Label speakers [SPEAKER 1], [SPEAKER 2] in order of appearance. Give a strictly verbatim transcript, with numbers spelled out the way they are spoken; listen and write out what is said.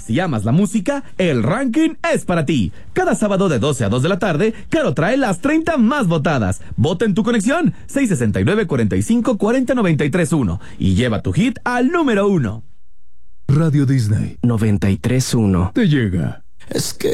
[SPEAKER 1] si amas la música, el ranking es para ti. Cada sábado de doce a dos de la tarde, Caro trae las treinta más votadas. Vota en tu conexión seis seis nueve, cuatro cinco, cuatro cero nueve tres uno y lleva tu hit al número uno.
[SPEAKER 2] Radio Disney
[SPEAKER 3] noventa y tres punto uno
[SPEAKER 2] te llega.
[SPEAKER 3] Es que